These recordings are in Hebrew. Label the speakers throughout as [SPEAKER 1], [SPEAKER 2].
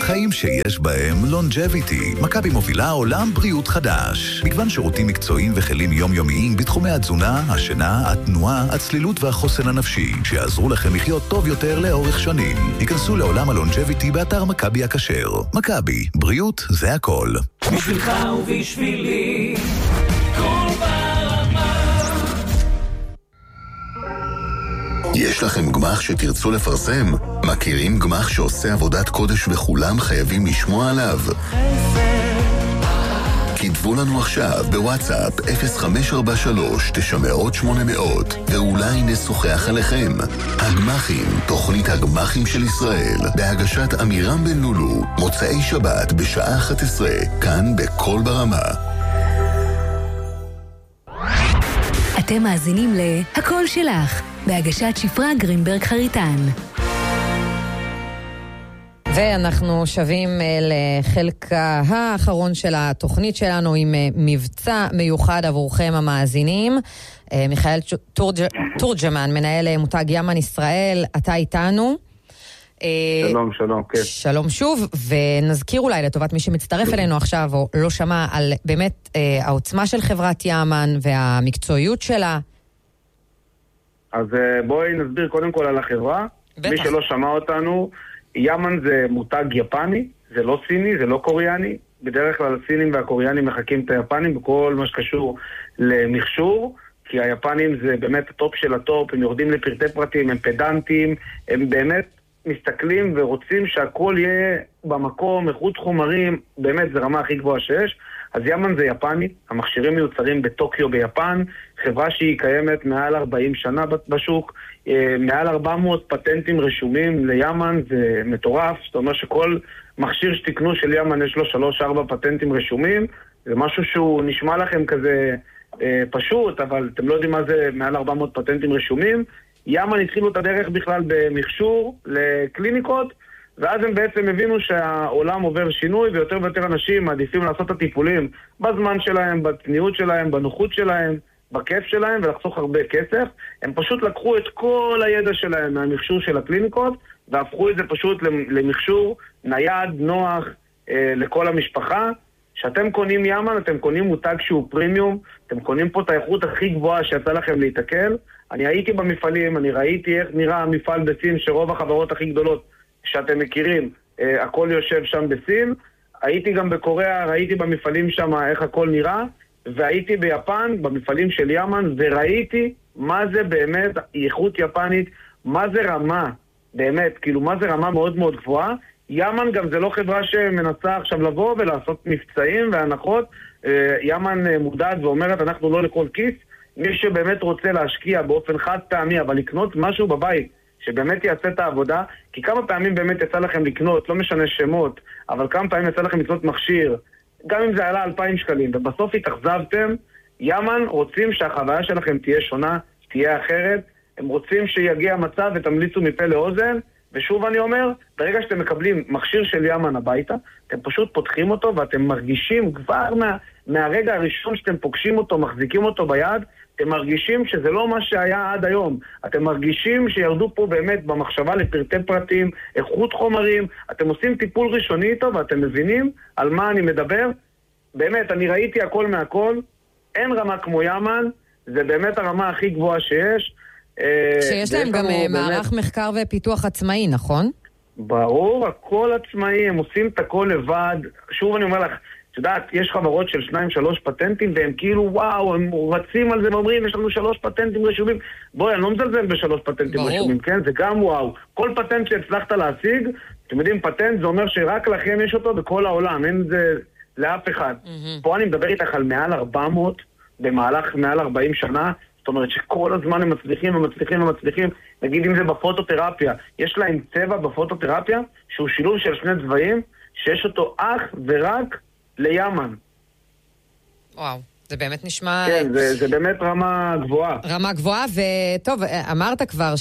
[SPEAKER 1] חיים שיש בהם לונג'ביטי. מכבי מובילה עולם בריאות חדש. מגוון שירותים מקצועיים וכלים יומיומיים בתחומי התזונה, השינה, התנועה, הצלילות והחוסן הנפשי, שיעזרו לכם לחיות טוב יותר לאורך שנים. היכנסו לעולם הלונג'ביטי באתר מכבי הכשר. מכבי, בריאות זה הכל.
[SPEAKER 2] בשבילך ובשבילי, כל ברמה.
[SPEAKER 3] יש לכם גמח שתרצו לפרסם? מכירים גמח שעושה עבודת קודש וכולם חייבים לשמוע עליו? כתבו לנו עכשיו בוואטסאפ 0543-900-800 ואולי נשוחח עליכם. הגמחים, תוכנית הגמחים של ישראל, בהגשת אמירם בן לולו, מוצאי שבת בשעה 11, כאן בכל ברמה.
[SPEAKER 4] אתם מאזינים להקול שלך, בהגשת שפרה גרינברג חריטן.
[SPEAKER 5] ואנחנו שבים לחלק האחרון של התוכנית שלנו עם מבצע מיוחד עבורכם המאזינים. מיכאל תורג'מן, מנהל מותג ימן ישראל, אתה איתנו.
[SPEAKER 6] שלום, שלום, כן.
[SPEAKER 5] שלום שוב, ונזכיר אולי לטובת מי שמצטרף אלינו עכשיו או לא שמע על באמת העוצמה של חברת ימן והמקצועיות שלה.
[SPEAKER 6] אז בואי נסביר קודם כל על החברה. בטח. מי שלא שמע אותנו, ימן זה מותג יפני, זה לא סיני, זה לא קוריאני. בדרך כלל הסינים והקוריאנים מחכים את היפנים בכל מה שקשור למכשור, כי היפנים זה באמת הטופ של הטופ, הם יורדים לפרטי פרטים, הם פדנטים, הם באמת מסתכלים ורוצים שהכל יהיה במקום, איכות חומרים, באמת זה רמה הכי גבוהה שיש. אז ימן זה יפני, המכשירים מיוצרים בטוקיו ביפן, חברה שהיא קיימת מעל 40 שנה בשוק, מעל 400 פטנטים רשומים לימן, זה מטורף, זאת אומרת שכל מכשיר שתקנו של ימן יש לו 3-4 פטנטים רשומים, זה משהו שהוא נשמע לכם כזה פשוט, אבל אתם לא יודעים מה זה מעל 400 פטנטים רשומים. ימן התחילו את הדרך בכלל במכשור לקליניקות, ואז הם בעצם הבינו שהעולם עובר שינוי, ויותר ויותר אנשים מעדיפים לעשות את הטיפולים בזמן שלהם, בצניעות שלהם, בנוחות שלהם, בכיף שלהם, ולחסוך הרבה כסף. הם פשוט לקחו את כל הידע שלהם מהמכשור של הקליניקות, והפכו את זה פשוט למכשור נייד, נוח, לכל המשפחה. שאתם קונים ימן, אתם קונים מותג שהוא פרימיום, אתם קונים פה את האיכות הכי גבוהה שיצא לכם להתקל. אני הייתי במפעלים, אני ראיתי איך נראה המפעל בסין, שרוב החברות הכי גדולות שאתם מכירים, הכל יושב שם בסין. הייתי גם בקוריאה, ראיתי במפעלים שם איך הכל נראה, והייתי ביפן, במפעלים של ימן, וראיתי מה זה באמת איכות יפנית, מה זה רמה, באמת, כאילו מה זה רמה מאוד מאוד גבוהה. ימן גם זה לא חברה שמנסה עכשיו לבוא ולעשות מבצעים והנחות. ימן מודעת ואומרת, אנחנו לא לכל כיס. מי שבאמת רוצה להשקיע באופן חד פעמי, אבל לקנות משהו בבית, שבאמת יעשה את העבודה, כי כמה פעמים באמת יצא לכם לקנות, לא משנה שמות, אבל כמה פעמים יצא לכם לקנות מכשיר, גם אם זה עלה 2,000 שקלים, ובסוף התאכזבתם, ימן רוצים שהחוויה שלכם תהיה שונה, תהיה אחרת, הם רוצים שיגיע מצב ותמליצו מפה לאוזן, ושוב אני אומר, ברגע שאתם מקבלים מכשיר של ימן הביתה, אתם פשוט פותחים אותו ואתם מרגישים כבר מהרגע הראשון שאתם פוגשים אותו, מחזיקים אותו ביד, אתם מרגישים שזה לא מה שהיה עד היום. אתם מרגישים שירדו פה באמת במחשבה לפרטי פרטים, איכות חומרים, אתם עושים טיפול ראשוני איתו ואתם מבינים על מה אני מדבר. באמת, אני ראיתי הכל מהכל, אין רמה כמו ימן, זה באמת הרמה הכי גבוהה שיש.
[SPEAKER 5] שיש להם גם מערך מחקר ופיתוח עצמאי, נכון?
[SPEAKER 6] ברור, הכל עצמאי, הם עושים את הכל לבד. שוב אני אומר לך, את יודעת, יש חברות של 2-3 פטנטים, והם כאילו וואו, הם רצים על זה ואומרים, יש לנו 3 פטנטים רשומים. בואי, אני לא מזלזל ב3 פטנטים רשומים, כן? זה גם וואו. כל פטנט שהצלחת להשיג, אתם יודעים, פטנט זה אומר שרק לכם יש אותו בכל העולם, אין זה לאף אחד. פה אני מדבר איתך על מעל 400, במהלך מעל 40 שנה, זאת אומרת שכל הזמן הם מצליחים, נגיד אם זה בפוטותרפיה, יש להם צבע בפוטותרפיה, שהוא שילוב של שני צבעים, שיש אותו אך ורק לימן.
[SPEAKER 5] וואו, זה באמת נשמע...
[SPEAKER 6] כן, זה באמת רמה גבוהה.
[SPEAKER 5] רמה גבוהה, וטוב, אמרת כבר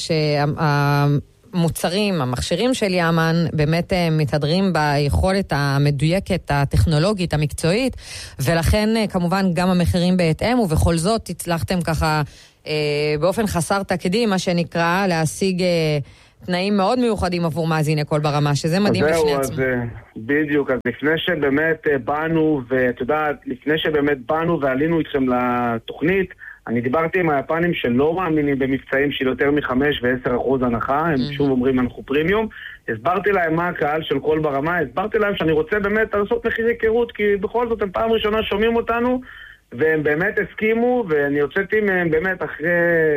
[SPEAKER 5] שהמוצרים, המכשירים של ימן, באמת מתהדרים ביכולת המדויקת, הטכנולוגית, המקצועית, ולכן כמובן גם המחירים בהתאם, ובכל זאת הצלחתם ככה באופן חסר תקדים, מה שנקרא, להשיג תנאים מאוד מיוחדים עבור מאזיני קול ברמה, שזה מדהים בפני עצמו.
[SPEAKER 6] בדיוק, אז לפני שבאמת באנו, ואת יודעת, לפני שבאמת באנו ועלינו איתכם לתוכנית, אני דיברתי עם היפנים שלא מאמינים במבצעים של יותר מ5 ו10% הנחה, הם שוב אומרים אנחנו פרימיום, הסברתי להם מה הקהל של קול ברמה, הסברתי להם שאני רוצה באמת לעשות מחיר היכרות, כי בכל זאת הם פעם ראשונה שומעים אותנו, והם באמת הסכימו, ואני הוצאתי מהם באמת אחרי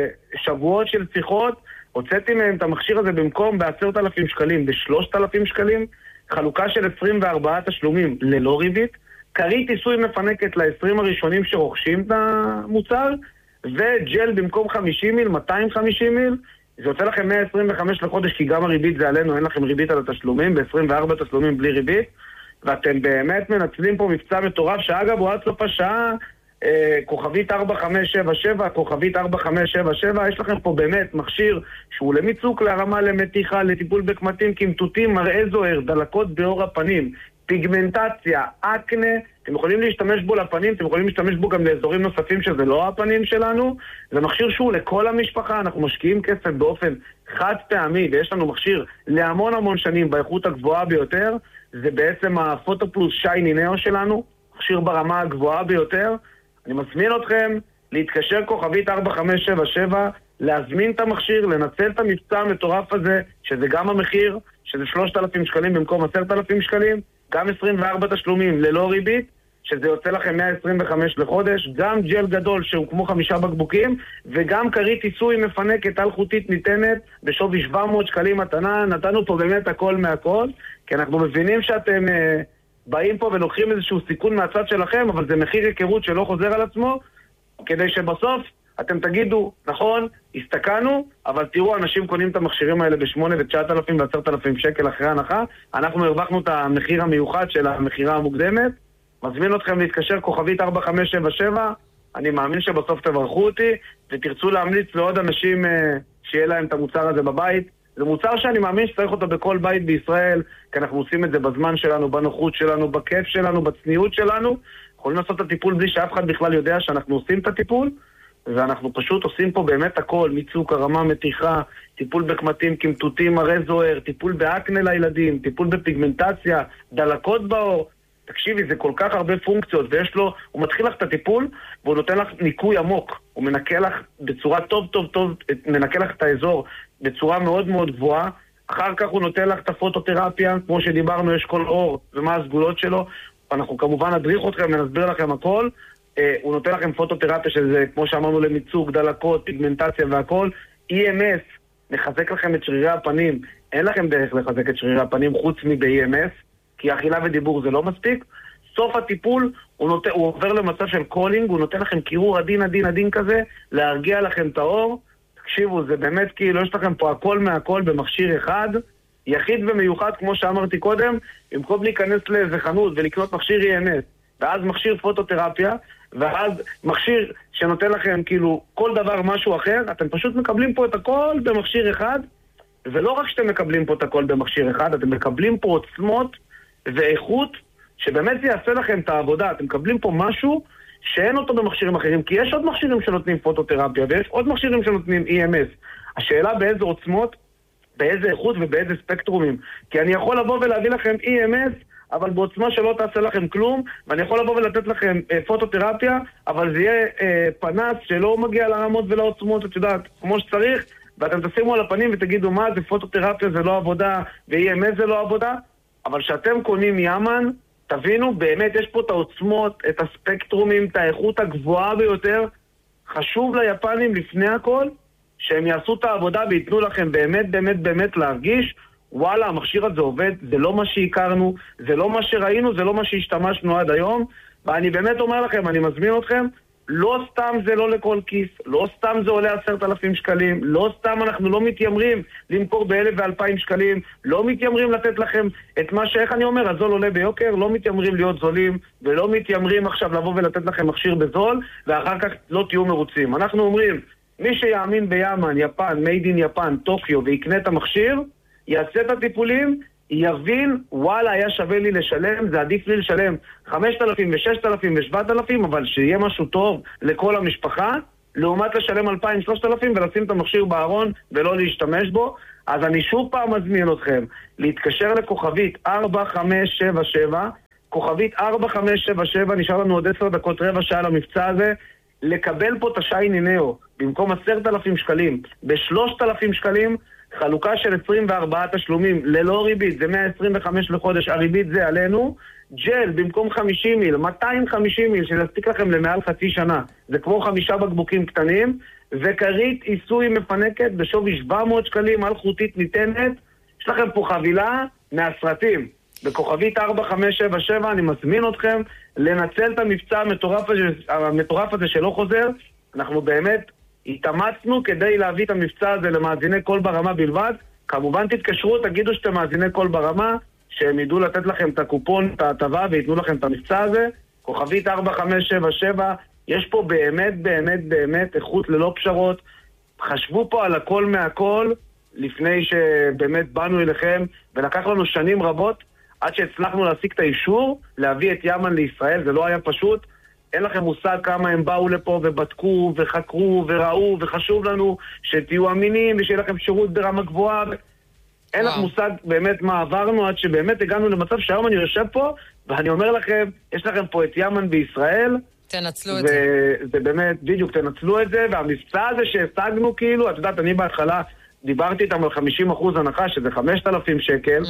[SPEAKER 6] שבועות של שיחות, הוצאתי מהם את המכשיר הזה במקום ב10,000 שקלים, ב3,000 שקלים, חלוקה של 24 תשלומים ללא ריבית, קרית עיסוי מפנקת ל-20 הראשונים שרוכשים את המוצר, וג'ל במקום 50 מיל, 250 מיל, זה יוצא לכם 125 לחודש, כי גם הריבית זה עלינו, אין לכם ריבית על התשלומים, ב-24 תשלומים בלי ריבית, ואתם באמת מנצלים פה מבצע מטורף, שאגב הוא עד סוף השעה, כוכבית 4577, כוכבית 4577, יש לכם פה באמת מכשיר שהוא למיצוק, להרמה, למתיחה, לטיפול בקמטים, קמטוטים, מראה זוהר, דלקות באור הפנים, פיגמנטציה, אקנה, אתם יכולים להשתמש בו לפנים, אתם יכולים להשתמש בו גם לאזורים נוספים שזה לא הפנים שלנו, זה מכשיר שהוא לכל המשפחה, אנחנו משקיעים כסף באופן חד פעמי, ויש לנו מכשיר להמון שנים באיכות הגבוהה ביותר, זה בעצם הפוטו פלוס שייני נאו שלנו, מכשיר ברמה הגבוהה ביותר, אני מזמין אתכם להתקשר כוכבית 4577, להזמין את המכשיר, לנצל את המבצע המטורף הזה, שזה גם המחיר, שזה 3,000 שקלים במקום 10,000 שקלים, גם 24 תשלומים ללא ריבית, שזה יוצא לכם 125 לחודש, גם ג'ל גדול שהוא כמו 5 בקבוקים, וגם קרית עיסוי מפנקת אלחוטית ניתנת בשווי 700 שקלים מתנה. נתנו פה באמת הכל מהכל, כי אנחנו מבינים שאתם באים פה ולוקחים איזשהו סיכון מהצד שלכם, אבל זה מחיר היכרות שלא חוזר על עצמו, כדי שבסוף אתם תגידו, נכון, הסתכנו, אבל תראו, אנשים קונים את המכשירים האלה ב8 ו9,000 ו10,000 שקל אחרי הנחה, אנחנו הרווחנו את המחיר המיוחד של המחירה המוקדמת, מזמין אתכם להתקשר כוכבית 4577, אני מאמין שבסוף תברכו אותי, ותרצו להמליץ לעוד אנשים שיהיה להם את המוצר הזה בבית. זה מוצר שאני מאמין שצריך אותו בכל בית בישראל, כי אנחנו עושים את זה בזמן שלנו, בנוחות שלנו, בכיף שלנו, בצניעות שלנו, יכולים לעשות את הטיפול בלי שאף אחד בכלל יודע שאנחנו עושים את הטיפול, ואנחנו פשוט עושים פה באמת הכל, מיצוק, הרמה, מתיחה, טיפול בקמטים, קמטוטים, מראה זוהר, טיפול באקנה לילדים, טיפול בפיגמנטציה, דלקות באור. תקשיבי, זה כל כך הרבה פונקציות, ויש לו, הוא מתחיל לך את הטיפול, והוא נותן לך ניקוי עמוק, הוא מנקה לך בצורה טוב, מנקה לך את האזור בצורה מאוד מאוד גבוהה, אחר כך הוא נותן לך את הפוטותרפיה, כמו שדיברנו, יש כל אור ומה הסגולות שלו, אנחנו כמובן נדריך אתכם ונסביר לכם הכל, הוא נותן לכם פוטותרפיה שזה, כמו שאמרנו, למיצוק, דלקות, פיגמנטציה והכל, EMS, נחזק לכם את שרירי הפנים, אין לכם דרך לחזק את שרירי הפנים חוץ מב-EMS, כי אכילה ודיבור זה לא מספיק. סוף הטיפול, הוא עובר למצב של קולינג, הוא נותן לכם קירור עדין כזה, להרגיע לכם את האור. תקשיבו, זה באמת כאילו, יש לכם פה הכל מהכל במכשיר אחד, יחיד ומיוחד, כמו שאמרתי קודם, במקום להיכנס לאיזה חנות ולקנות מכשיר EMS, ואז מכשיר פוטותרפיה, ואז מכשיר שנותן לכם כאילו כל דבר משהו אחר, אתם פשוט מקבלים פה את הכל במכשיר אחד, ולא רק שאתם מקבלים פה את הכל במכשיר אחד, אתם מקבלים פה עוצמות ואיכות, שבאמת זה יעשה לכם את העבודה. אתם מקבלים פה משהו שאין אותו במכשירים אחרים, כי יש עוד מכשירים שנותנים פוטותרפיה, ויש עוד מכשירים שנותנים EMS. השאלה באיזה עוצמות, באיזה איכות ובאיזה ספקטרומים. כי אני יכול לבוא ולהביא לכם EMS, אבל בעוצמה שלא תעשה לכם כלום, ואני יכול לבוא ולתת לכם פוטותרפיה, אבל זה יהיה פנס שלא מגיע לרמות ולעוצמות, את יודעת, כמו שצריך, ואתם תשימו על הפנים ותגידו מה זה פוטותרפיה, זה לא עבודה, ו-EMS זה לא עבודה, אבל שאתם קונים יאמן, תבינו, באמת יש פה את העוצמות, את הספקטרומים, את האיכות הגבוהה ביותר. חשוב ליפנים לפני הכל, שהם יעשו את העבודה ויתנו לכם באמת להרגיש, וואלה, המכשיר הזה עובד, זה לא מה שהכרנו, זה לא מה שראינו, זה לא מה שהשתמשנו עד היום, ואני באמת אומר לכם, אני מזמין אתכם, לא סתם זה לא לכל כיס, לא סתם זה עולה 10,000 שקלים, לא סתם אנחנו לא מתיימרים למכור ב1,000 ו2,000 שקלים, לא מתיימרים לתת לכם את מה שאיך אני אומר, הזול עולה ביוקר, לא מתיימרים להיות זולים, ולא מתיימרים עכשיו לבוא ולתת לכם מכשיר בזול, ואחר כך לא תהיו מרוצים. אנחנו אומרים, מי שיאמין ביאמן, יפן, מייד אין יפן, טוקיו, ויקנה את המכשיר, יעשה את הטיפולים, יבין, וואלה, היה שווה לי לשלם, זה עדיף לי לשלם 5,000 ו6,000 ו7,000, אבל שיהיה משהו טוב לכל המשפחה, לעומת לשלם 2,000-3,000 ולשים את המכשיר בארון ולא להשתמש בו. אז אני שוב פעם מזמין אתכם להתקשר לכוכבית 4577, כוכבית 4577, נשאר לנו עוד 10 דקות, רבע שעה למבצע הזה, לקבל פה את השייני נאו, במקום 10,000 שקלים, ב3,000 שקלים, חלוקה של 24 תשלומים, ללא ריבית, זה 125 לחודש, הריבית זה עלינו, ג'ל במקום 50 מיל, 250 מיל, שיספיק לכם למעל חצי שנה, זה כמו 5 בקבוקים קטנים, וכרית עיסוי מפנקת בשווי 700 שקלים, אלחוטית ניתנת, יש לכם פה חבילה מהסרטים, בכוכבית 4577, אני מזמין אתכם לנצל את המבצע המטורף הזה שלא חוזר, אנחנו באמת התאמצנו כדי להביא את המבצע הזה למאזיני קול ברמה בלבד, כמובן תתקשרו, תגידו שאתם מאזיני קול ברמה, שהם ידעו לתת לכם את הקופון, את ההטבה, ויתנו לכם את המבצע הזה, כוכבית 4577, יש פה באמת איכות ללא פשרות, חשבו פה על הכל מהכל, לפני שבאמת באנו אליכם, ולקח לנו שנים רבות, עד שהצלחנו להשיג את האישור, להביא את ימן לישראל, זה לא היה פשוט, אין לכם מושג כמה הם באו לפה ובדקו וחקרו וראו, וחשוב לנו שתהיו אמינים ושיהיה לכם שירות ברמה גבוהה, אין לך מושג באמת מה עברנו, עד שבאמת הגענו למצב שהיום אני יושב פה, ואני אומר לכם, יש לכם פה את ימן בישראל,
[SPEAKER 5] תנצלו את זה.
[SPEAKER 6] וזה באמת, בדיוק, תנצלו את זה, והמבצע הזה שהשגנו כאילו, את יודעת, אני בהתחלה דיברתי איתם על 50% הנחה, שזה 5,000 שקל,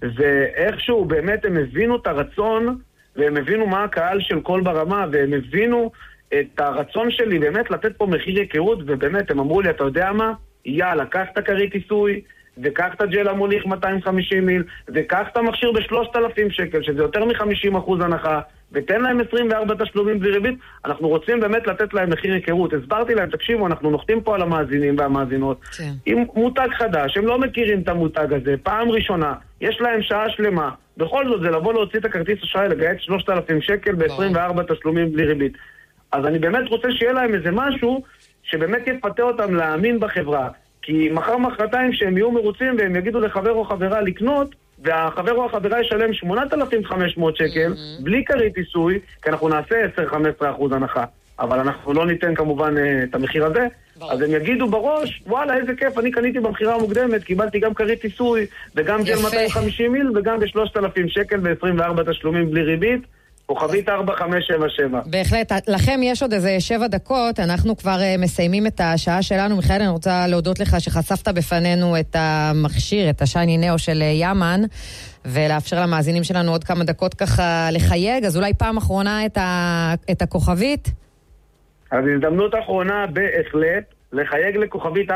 [SPEAKER 6] ואיכשהו באמת הם הבינו את הרצון, והם הבינו מה הקהל של קול ברמה, והם הבינו את הרצון שלי באמת לתת פה מחיר היכרות, ובאמת הם אמרו לי, אתה יודע מה? יאללה, קח את הכרית עיסוי, וקח את הג'ל המוליך 250 מיל, וקח את המכשיר ב3,000 שקל, שזה יותר מ50% הנחה, ותן להם 24 תשלומים בלי ריבית, אנחנו רוצים באמת לתת להם מחיר היכרות. הסברתי להם, תקשיבו, אנחנו נוחתים פה על המאזינים והמאזינות, עם מותג חדש, הם לא מכירים את המותג הזה, פעם ראשונה, יש להם שעה שלמה, בכל זאת זה לבוא להוציא את הכרטיס אשראי, לגייס 3,000 שקל ב24 תשלומים בלי ריבית. אז אני באמת רוצה שיהיה להם איזה משהו, שבאמת יפתה אותם להאמין בחברה, כי מחר-מחרתיים שהם יהיו מרוצים והם יגידו לחבר או חברה לקנות, והחבר או החברה ישלם 8,500 שקל, בלי כרית עיסוי, כי אנחנו נעשה 10-15% הנחה. אבל אנחנו לא ניתן כמובן את המחיר הזה. אז הם יגידו בראש, וואלה, איזה כיף, אני קניתי במחירה המוקדמת, קיבלתי גם כרית עיסוי, וגם ג'ל 250 מיל, וגם ב3,000 שקל ב24 תשלומים בלי ריבית. כוכבית 4577.
[SPEAKER 5] בהחלט, לכם יש עוד איזה 7 דקות, אנחנו כבר מסיימים את השעה שלנו. מיכאל, אני רוצה להודות לך שחשפת בפנינו את המכשיר, את השייני נאו של ימן, ולאפשר למאזינים שלנו עוד כמה דקות ככה לחייג, אז אולי פעם אחרונה את הכוכבית?
[SPEAKER 6] אז הזדמנות אחרונה בהחלט, לחייג לכוכבית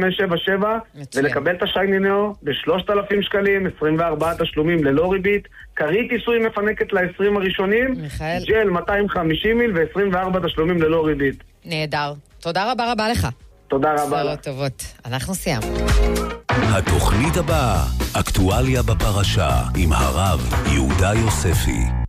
[SPEAKER 6] 4577 ולקבל את השייני נאו ב3,000 שקלים, 24 תשלומים ללא ריבית, כרית עיסוי מפנקת ל-20 הראשונים,
[SPEAKER 5] מיכאל.
[SPEAKER 6] ג'ל 250 מיל ו24 תשלומים ללא ריבית.
[SPEAKER 5] נהדר. תודה רבה לך.
[SPEAKER 6] תודה רבה לך.
[SPEAKER 5] בשורות טובות. אנחנו סיימנו.
[SPEAKER 1] התוכנית הבאה, אקטואליה בפרשה, עם הרב יהודה יוספי.